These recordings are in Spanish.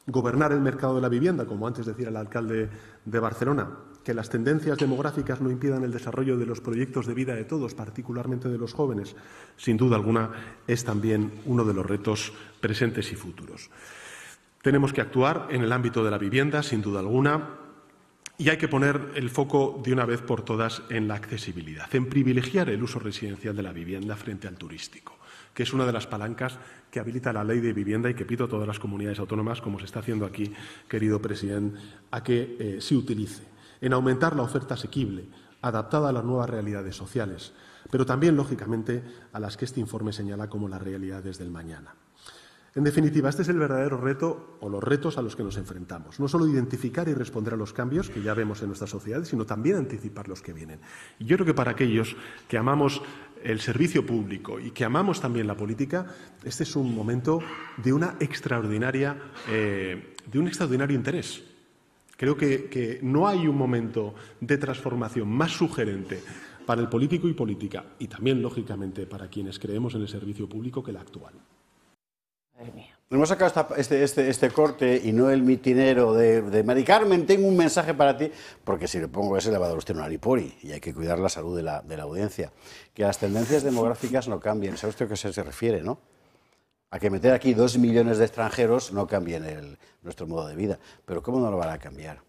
gobernar el mercado de la vivienda, como antes decía el alcalde de Barcelona, que las tendencias demográficas no impidan el desarrollo de los proyectos de vida de todos, particularmente de los jóvenes, sin duda alguna, es también uno de los retos presentes y futuros. Tenemos que actuar en el ámbito de la vivienda, sin duda alguna, y hay que poner el foco de una vez por todas en la accesibilidad, en privilegiar el uso residencial de la vivienda frente al turístico, que es una de las palancas que habilita la Ley de Vivienda y que pido a todas las comunidades autónomas, como se está haciendo aquí, querido presidente, a que se utilice, en aumentar la oferta asequible, adaptada a las nuevas realidades sociales, pero también, lógicamente, a las que este informe señala como las realidades del mañana. En definitiva, este es el verdadero reto o los retos a los que nos enfrentamos. No solo identificar y responder a los cambios que ya vemos en nuestras sociedades, sino también anticipar los que vienen. Y yo creo que para aquellos que amamos el servicio público y que amamos también la política, este es un momento de un extraordinario interés. Creo que no hay un momento de transformación más sugerente para el político y política, y también, lógicamente, para quienes creemos en el servicio público, que el actual. Hemos sacado este corte y no el mitinero de Mari Carmen, tengo un mensaje para ti, porque si le pongo ese le va a dar usted un aripori y hay que cuidar la salud de la audiencia. Que las tendencias demográficas no cambien, ¿sabe usted a qué se refiere, no? A que meter aquí 2 millones de extranjeros no cambien nuestro modo de vida. Pero ¿cómo no lo van a cambiar?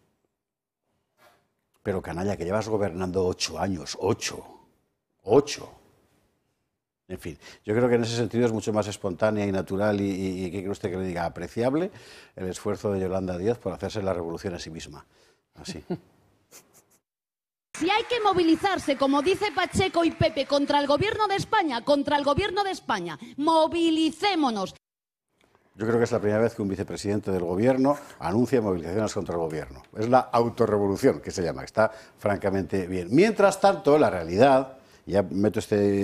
Pero canalla, que llevas gobernando 8 años, 8. En fin, yo creo que en ese sentido es mucho más espontánea y natural y ¿qué cree usted que le diga? Apreciable el esfuerzo de Yolanda Díaz por hacerse la revolución a sí misma. Así. Si hay que movilizarse, como dice Pacheco y Pepe, contra el Gobierno de España, movilicémonos. Yo creo que es la primera vez que un vicepresidente del Gobierno anuncia movilizaciones contra el Gobierno. Es la autorrevolución que se llama, está francamente bien. Mientras tanto, la realidad... Ya meto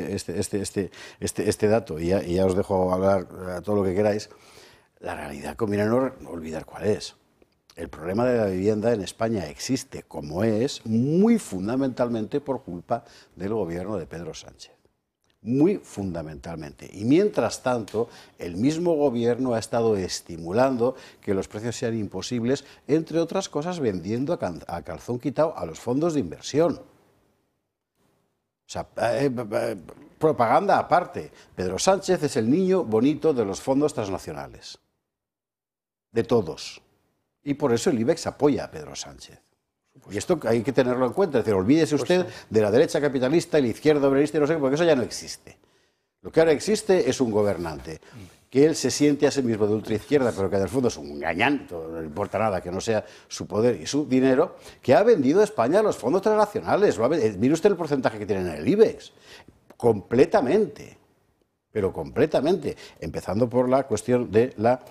este dato y ya os dejo hablar todo lo que queráis. La realidad conviene no olvidar cuál es. El problema de la vivienda en España existe como es muy fundamentalmente por culpa del gobierno de Pedro Sánchez. Muy fundamentalmente. Y mientras tanto, el mismo gobierno ha estado estimulando que los precios sean imposibles, entre otras cosas vendiendo a calzón quitado a los fondos de inversión. O sea, propaganda aparte. Pedro Sánchez es el niño bonito de los fondos transnacionales. De todos. Y por eso el IBEX apoya a Pedro Sánchez. Y esto hay que tenerlo en cuenta. Es decir, olvídese usted de la derecha capitalista y la izquierda obrerista y no sé qué, porque eso ya no existe. Lo que ahora existe es un gobernante que él se siente a sí mismo de ultraizquierda, pero que en el fondo es un gañán, no le importa nada que no sea su poder y su dinero, que ha vendido a España los fondos transnacionales. Mire usted el porcentaje que tienen en el IBEX. Completamente. Pero completamente. Empezando por la cuestión de la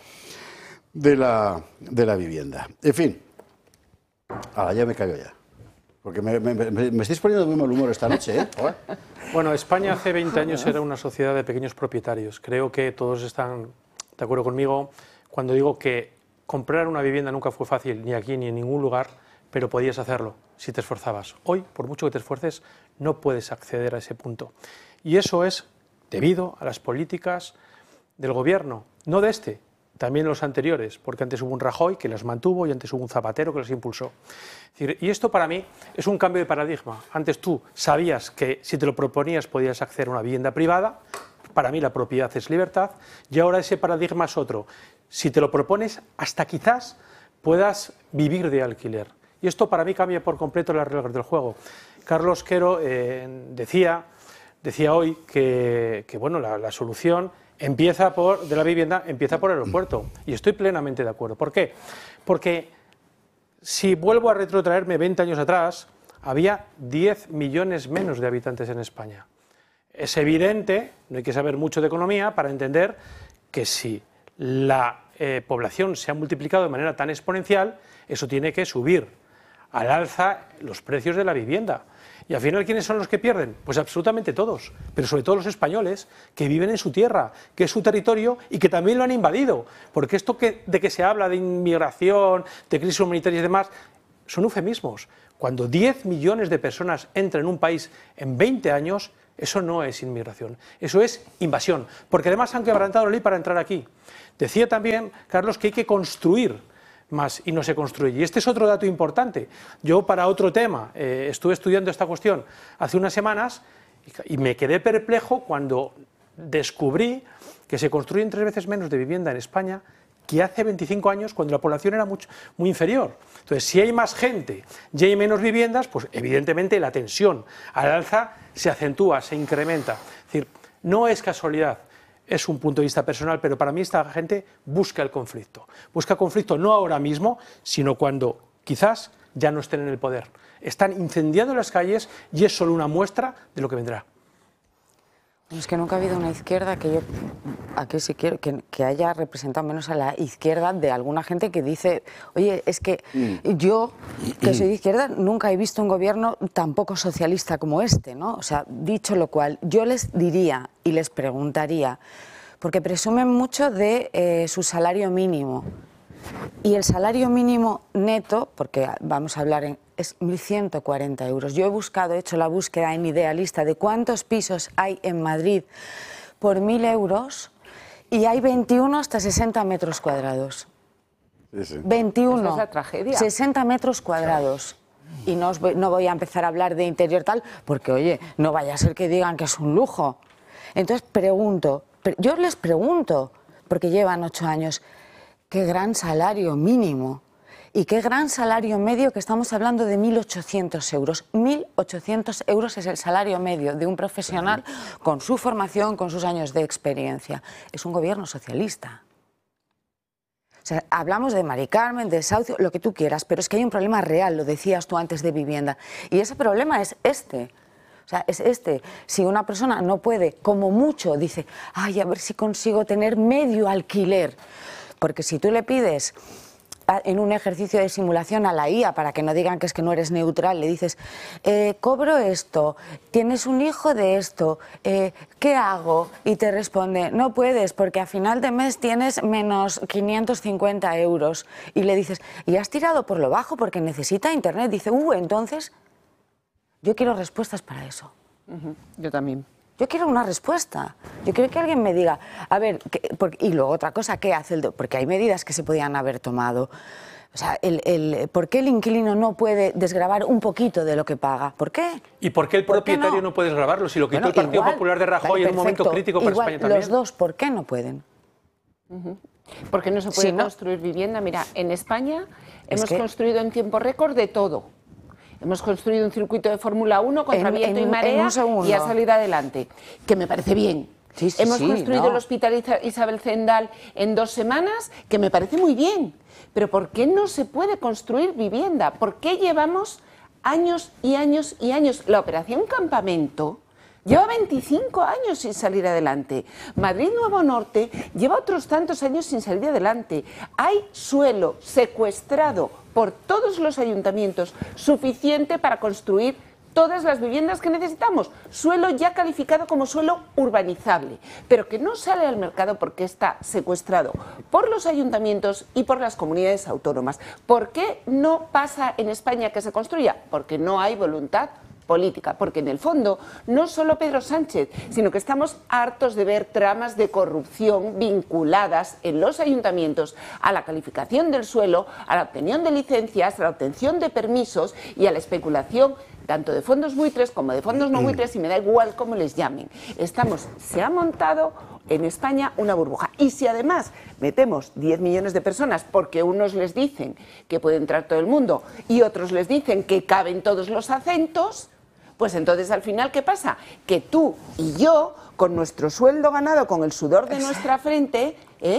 vivienda. En fin. Ahora ya me callo ya. Porque me estáis poniendo de muy mal humor esta noche, ¿eh? Bueno, España hace 20 años era una sociedad de pequeños propietarios. Creo que todos están de acuerdo conmigo cuando digo que comprar una vivienda nunca fue fácil, ni aquí ni en ningún lugar, pero podías hacerlo si te esforzabas. Hoy, por mucho que te esfuerces, no puedes acceder a ese punto. Y eso es debido a las políticas del gobierno, no de este, también los anteriores, porque antes hubo un Rajoy que las mantuvo y antes hubo un Zapatero que las impulsó. Es decir, y esto para mí es un cambio de paradigma. Antes tú sabías que si te lo proponías podías acceder a una vivienda privada, para mí la propiedad es libertad, y ahora ese paradigma es otro. Si te lo propones, hasta quizás puedas vivir de alquiler. Y esto para mí cambia por completo las reglas del juego. Carlos Quero decía hoy que bueno, la solución de la vivienda empieza por el aeropuerto. Y estoy plenamente de acuerdo. ¿Por qué? Porque si vuelvo a retrotraerme 20 años atrás, había 10 millones menos de habitantes en España. Es evidente, no hay que saber mucho de economía para entender que si la población se ha multiplicado de manera tan exponencial, eso tiene que subir al alza los precios de la vivienda. Y al final, ¿quiénes son los que pierden? Pues absolutamente todos, pero sobre todo los españoles, que viven en su tierra, que es su territorio y que también lo han invadido. Porque esto de que se habla de inmigración, de crisis humanitaria y demás, son eufemismos. Cuando 10 millones de personas entran en un país en 20 años, eso no es inmigración, eso es invasión. Porque además han quebrantado la ley para entrar aquí. Decía también, Carlos, que hay que construir más y no se construye. Y este es otro dato importante. Yo, para otro tema, estuve estudiando esta cuestión hace unas semanas y me quedé perplejo cuando descubrí que se construyen 3 veces menos de vivienda en España que hace 25 años, cuando la población era muy inferior. Entonces, si hay más gente y hay menos viviendas, pues evidentemente la tensión al alza se acentúa, se incrementa. Es decir, no es casualidad, es un punto de vista personal, pero para mí esta gente busca el conflicto. Busca conflicto no ahora mismo, sino cuando quizás ya no estén en el poder. Están incendiando las calles y es solo una muestra de lo que vendrá. Es que nunca ha habido una izquierda que yo, aquí sí quiero, que haya representado menos a la izquierda de alguna gente que dice, oye, es que yo, que soy de izquierda, nunca he visto un gobierno tan poco socialista como este, ¿no? O sea, dicho lo cual, yo les diría y les preguntaría, porque presumen mucho de su salario mínimo, y el salario mínimo neto, porque vamos a hablar es 1.140 euros. Yo he buscado, he hecho la búsqueda en Idealista de cuántos pisos hay en Madrid por 1.000 euros y hay 21 hasta 60 metros cuadrados. Sí. 21, es la tragedia. 60 metros cuadrados. Y no voy a empezar a hablar de interior tal, porque oye, no vaya a ser que digan que es un lujo. Entonces yo les pregunto, porque llevan 8 años, qué gran salario mínimo. Y qué gran salario medio, que estamos hablando de 1.800 euros. 1.800 euros es el salario medio de un profesional con su formación, con sus años de experiencia. Es un gobierno socialista. O sea, hablamos de Mari Carmen, de desahucio, lo que tú quieras, pero es que hay un problema real, lo decías tú antes, de vivienda. Y ese problema es este. O sea, es este. Si una persona no puede, como mucho, dice, ay, a ver si consigo tener medio alquiler. Porque si tú le pides en un ejercicio de simulación a la IA, para que no digan que es que no eres neutral, le dices, cobro esto, tienes un hijo de esto, ¿qué hago? Y te responde, no puedes, porque a final de mes tienes menos 550 euros. Y le dices, ¿y has tirado por lo bajo porque necesita internet? Dice, entonces, yo quiero respuestas para eso. Yo también. Yo quiero una respuesta. Yo quiero que alguien me diga, a ver, y luego otra cosa, ¿qué hace porque hay medidas que se podían haber tomado. O sea, ¿por qué el inquilino no puede desgravar un poquito de lo que paga? ¿Por qué? ¿Y por qué el propietario no puede desgravarlo? Si lo quitó el Partido Popular de Rajoy en un momento crítico para España también. Los dos, ¿por qué no pueden? Porque no se puede construir vivienda. Mira, en España hemos construido en tiempo récord de todo. Hemos construido un circuito de Fórmula 1 contra viento y marea y ha salido adelante, que me parece bien. Hemos construido el Hospital Isabel Zendal en 2 semanas, que me parece muy bien. Pero ¿por qué no se puede construir vivienda? ¿Por qué llevamos años y años y años? La Operación Campamento lleva 25 años sin salir adelante. Madrid Nuevo Norte lleva otros tantos años sin salir adelante. Hay suelo secuestrado por todos los ayuntamientos suficiente para construir todas las viviendas que necesitamos. Suelo ya calificado como suelo urbanizable, pero que no sale al mercado porque está secuestrado por los ayuntamientos y por las comunidades autónomas. ¿Por qué no pasa en España que se construya? Porque no hay voluntad política, porque en el fondo no solo Pedro Sánchez, sino que estamos hartos de ver tramas de corrupción vinculadas en los ayuntamientos a la calificación del suelo, a la obtención de licencias, a la obtención de permisos y a la especulación tanto de fondos buitres como de fondos no buitres, y me da igual cómo les llamen. Se ha montado en España una burbuja. Y si además metemos 10 millones de personas, porque unos les dicen que puede entrar todo el mundo y otros les dicen que caben todos los acentos, pues entonces al final, ¿qué pasa? Que tú y yo, con nuestro sueldo ganado, con el sudor de nuestra frente,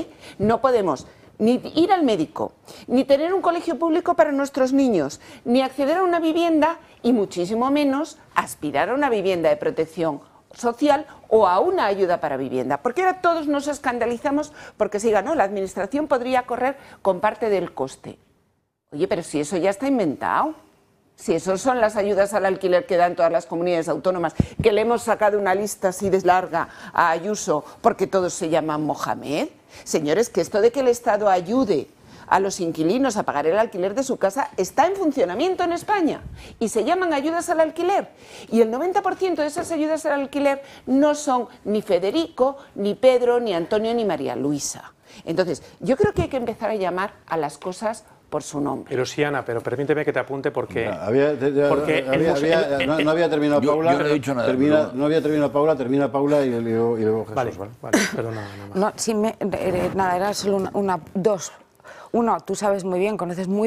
no podemos ni ir al médico, ni tener un colegio público para nuestros niños, ni acceder a una vivienda y muchísimo menos aspirar a una vivienda de protección social o a una ayuda para vivienda. Porque ahora todos nos escandalizamos porque se diga, no, la administración podría correr con parte del coste. Oye, pero si eso ya está inventado. Si eso son las ayudas al alquiler que dan todas las comunidades autónomas, que le hemos sacado una lista así de larga a Ayuso porque todos se llaman Mohamed. Señores, que esto de que el Estado ayude a los inquilinos a pagar el alquiler de su casa está en funcionamiento en España y se llaman ayudas al alquiler. Y el 90% de esas ayudas al alquiler no son ni Federico, ni Pedro, ni Antonio, ni María Luisa. Entonces, yo creo que hay que empezar a llamar a las cosas por su nombre. Pero sí, Ana, pero permíteme que te apunte porque... No había terminado Paula. Yo no he dicho nada. No había terminado Paula, termina Paula y luego Jesús. Vale, pero nada más. No, sí, nada, era solo dos. Uno, tú sabes muy bien, conoces muy